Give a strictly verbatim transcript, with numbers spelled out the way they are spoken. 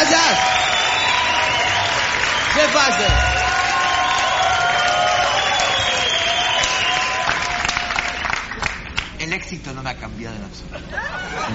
Gracias. ¿Qué pasa? El éxito no me ha cambiado en absoluto.